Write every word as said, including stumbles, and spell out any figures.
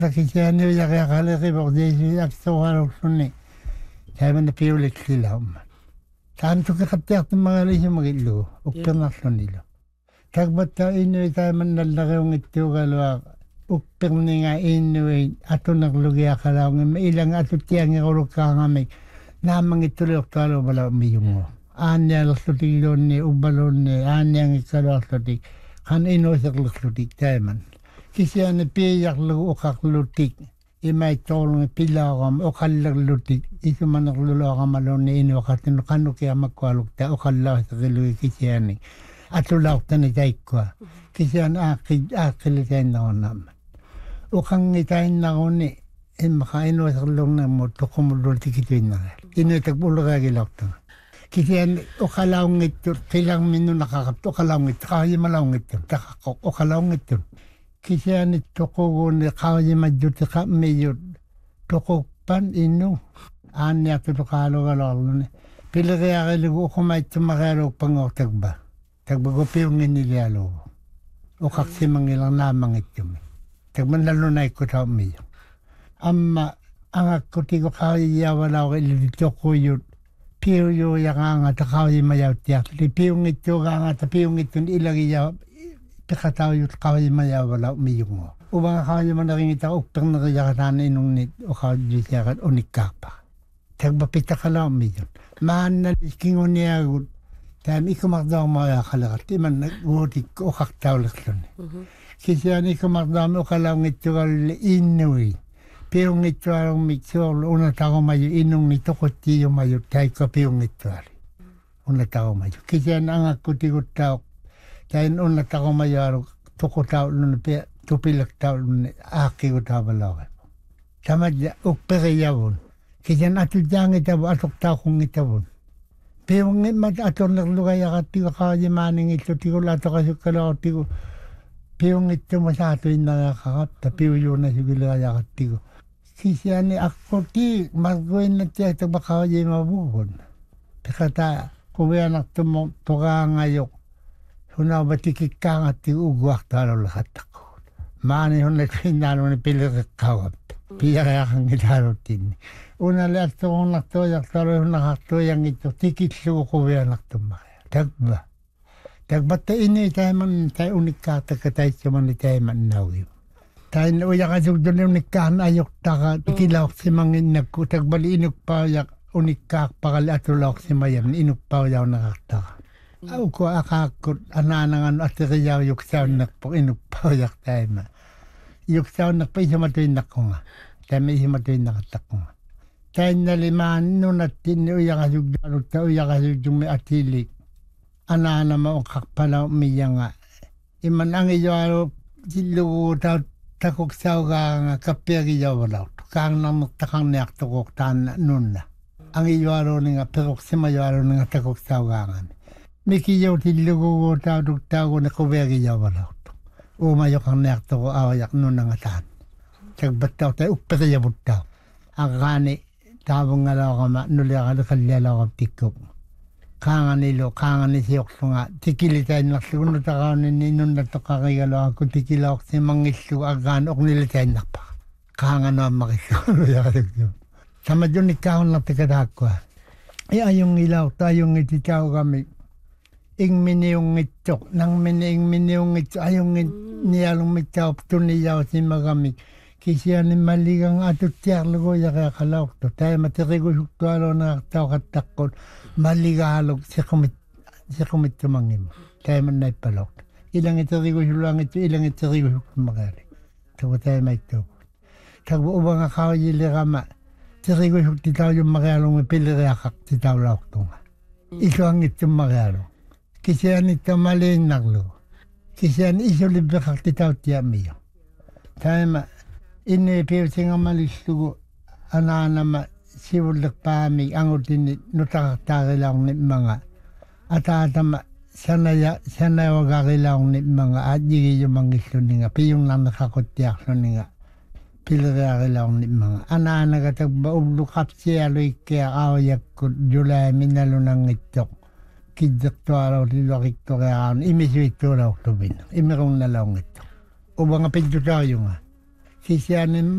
Rakisiani ya kaya kala ribo desi akso halo sunni. Kaya na piulit sila umman. Saan to kakatiyak ng mga lisi magilo. Ukpirnak sunilo. Kagbata ino tayo man nalagayong ito kalwa. Ukpirni nga ino ato naglugi akalaw nga mailang ato tiyang nga urok ka nga may namang ituloy talo wala umiyong mo. Anya laksutik doon ni ubalon ni anya ang ikalaksutik. Kan ino sa laksutik tayo man. Kasi ano piyak lagu ukaklutik. Imay tolong pilakam ukalaklutik. Iso man naglulakam alon ni ino katino kano kaya magkwalok ta ukalak sa kiluwi kasi ano. Atulak ta ni tayo kwa. Kasi ano akil akil tayo na ko naman. Ukang itayin na ko ni. E makaino sa kalong na mo tukumulol tikitoy na. Ino tagpulog agilak ta. Kasi ano ukalawang ito. Kailang mino nakakapto ukalawang ito. Kaya malawang ito. Takakok ukalawang ito. Kasi ano toko ni kaya majuti ka mayod. Toko pan ino. Ani ato to kalo kalalo ni. Pila kaya kaligo ko may tumakalo pangok tagba. Tagba ko piyong inilialo. O kaksi mangilang namang ito. Tagman lalo na iko tao mayo. Amma ang ako tigo kaya wala ko ilito ko yun. Piyo yung nga nga kaya mayaw tiyak. Piyong ito nga nga piyong ito ilagi yaw. Pikataw yung kaway maya wala umiyong mo. Ubang kaway man nakingita upang nakayakatan inong nit o kaway yakat o nikapa. Tagbapita ka lang umiyon. Maan na liskingon niya agad. Tayo ikumakdaw mo ya kalakat. Iman nag-utik o kaktaw lakson. Kasi yan ikumakdaw mo kalaw ngito kal inuwi. Pero ngito alang mitsol. Una tao mayo inong nito kuti yung mayo. Tayo ka pero ngito ali. Una tao mayo. Kasi yan ang ako tigot tao. Kain una tako mayaro toko tao nun pe tupilak tao nun aki ko tao balaw. Sama ja ukpere yawon. Kisan atu jang ita bo atok tao kung ita bon. Pero ngi mat ator naglugay akati ko kaya maning ito tiko lato kasi kalaw tiko. Pero ngito masato yung nakakakap tapi yun na sigila akati ko. Kisan ni ako ti magawin na tiyak ito baka kaya mabukon. Pekata kuya anak tumo toka ngayok. Huna batikik ka nga ti ugwak talo lahat ako. Maani huna tinalo ni pilir kawat. Piya kaya kang italo tin. Una liat to kong naktoyak talo huna kaktoyang ito. Tikit suko ko wea naktumaya. Tagba. Tagba ta ini tayo man tayo unikata ka tayo siya tayo man nawi. Tayo na uyak asok doon unikahan ayok taka. Tikilawak si mangin nagko. Tagbali inuk pa uyak unikak pakali atulawak si mayan. Inuk pa uyak nakataka. Ako ko akakot ananangan at riyaw yung saon nakpo inupayak tayo ma. Yung saon nakpo isa matuloy na ko nga. Tayo may isa matuloy nakatak ko nga. Tayo nalimaan nun at tinuyang asug darot tayo uyang asug yung may atilik. Anana maong kakpala umiya nga. Iman ang iyo alo silugo tao takok sao ka nga kapyag iyo wala. Kang namagtakang niyak takok taan nun na. Ang iyo alo nga perok simayo alo nga takok sao ka nga. Miki yaw tilugo tao duk tao na kubegi yaw wala. Umayo kang nekto ko awayak nun nga taan. Tagbat tao tayo upete yabot tao. Ang kani tabong nga lao ka ma nulia ka nakalya lao ka tikok. Kanga nilo, kanga ni siyok nga. Tikili tayo naksuno takaw ni ninun na to kakigalo ako tikilawak si mangisu agan ok nila tayo nakpa. Kanga na makisulo yaw. Sama dyan ikaw na tikadakwa. E ayong ilaw tayong ititaw kami. Ing miniyong ito, nang miniyong miniyong ito, ayong niyalong ito, tuniyaw si magamik. Kasi yan maligang ato tiyak lago ya kaya kalawak to. Tayo matirigo suktualo na tao katakot, maligalog sa kumit, sa kumit tumangin mo. Tayo man na ipalawak. Ilang itirigo sulang ito, ilang itirigo sukumagari. Tago tayo may ito. Tago ubang akaw yilirama, tirigo suktitaw yung magalong mapiliriakak titaw lawak to nga. Ito ang ito magalong. Kasi yan ito maliin naglo. Kasi yan iso libakak titaw tiya miyo. Tayo ma, inipiw singa malistugo, anana ma, siwulak pami, ang utinit, nutakaktakilaw ni mga. At ata ma, sanaya, sanaya wagakilaw ni mga, at yigi yung mga iso nga, piyong lang nakakutiyak so nga. Pilirakilaw ni mga. Anana katagba, ublukap siya aloy kaya awayak ko, July, minalo ng itok. Kidak to araw dito kito kaya imisyo ito raw to bin. Imirong nalaw ito. O mga pinto tayo nga. Sisiyanin